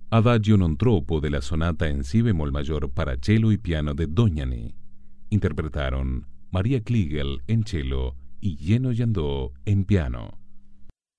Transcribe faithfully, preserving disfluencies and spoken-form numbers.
Adagio non troppo de la sonata en si bemol mayor para cello y piano de Doñane. Interpretaron María Kliegel en cello y Jenno Jandó en piano.